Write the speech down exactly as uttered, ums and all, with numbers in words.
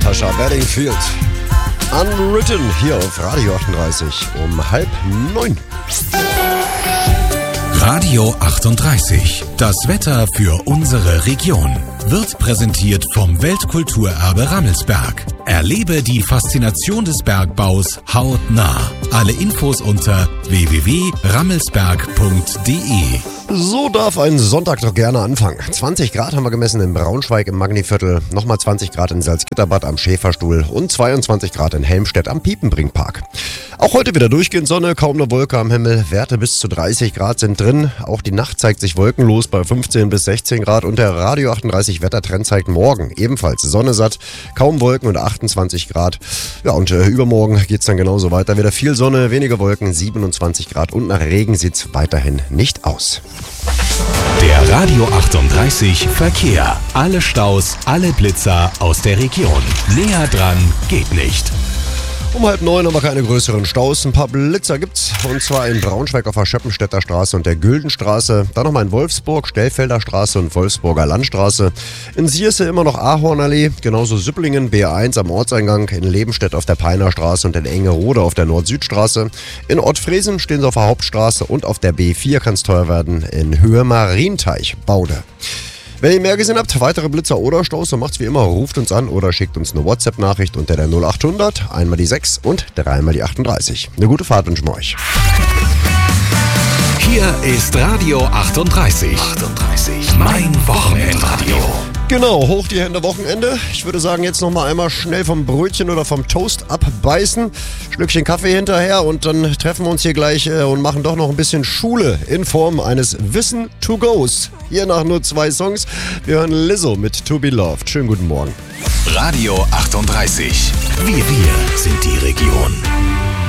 Natasha Bedingfield. Unwritten hier auf Radio achtunddreißig um halb neun. Radio achtunddreißig. Das Wetter für unsere Region wird präsentiert vom Weltkulturerbe Rammelsberg. Erlebe die Faszination des Bergbaus hautnah. Alle Infos unter w w w punkt rammelsberg punkt d e. So darf ein Sonntag doch gerne anfangen. zwanzig Grad haben wir gemessen in Braunschweig im Magniviertel, nochmal zwanzig Grad in Salzgitterbad am Schäferstuhl und zweiundzwanzig Grad in Helmstedt am Piepenbrinkpark. Auch heute wieder durchgehend Sonne, kaum eine Wolke am Himmel. Werte bis zu dreißig Grad sind drin. Auch die Nacht zeigt sich wolkenlos bei fünfzehn bis sechzehn Grad und der Radio achtunddreißig Wettertrend zeigt morgen ebenfalls Sonne satt, kaum Wolken und achtundzwanzig Grad. Ja, und äh, übermorgen geht's dann genauso weiter. Wieder viel Sonne, wenige Wolken, siebenundzwanzig Grad und nach Regen sieht's weiterhin nicht aus. Der Radio achtunddreißig Verkehr. Alle Staus, alle Blitzer aus der Region. Näher dran geht nicht. Um halb neun haben wir keine größeren Staus. Ein paar Blitzer gibt's. Und zwar in Braunschweig auf der Schöppenstädter Straße und der Güldenstraße. Dann nochmal in Wolfsburg, Stellfelder Straße und Wolfsburger Landstraße. In Sierse immer noch Ahornallee. Genauso Süpplingen, B eins am Ortseingang. In Lebenstedt auf der Peiner Straße und in Engerode auf der Nord-Süd-Straße. In Ottfriesen stehen sie auf der Hauptstraße und auf der B vier kann es teuer werden. In Höhe Marienteich, Baude. Wenn ihr mehr gesehen habt, weitere Blitzer oder Staus, dann macht's wie immer, ruft uns an oder schickt uns eine WhatsApp-Nachricht unter der null achthundert, einmal die sechs und dreimal die achtunddreißig. Eine gute Fahrt wünschen wir euch. Hier ist Radio achtunddreißig. achtunddreißig. Mein Wochenendradio. Genau, hoch die Hände, Wochenende. Ich würde sagen, jetzt nochmal einmal schnell vom Brötchen oder vom Toast abbeißen. Schlückchen Kaffee hinterher und dann treffen wir uns hier gleich äh, und machen doch noch ein bisschen Schule in Form eines Wissen to Goes. Hier nach nur zwei Songs. Wir hören Lizzo mit To Be Loved. Schönen guten Morgen. Radio achtunddreißig. Wir, wir sind die Region.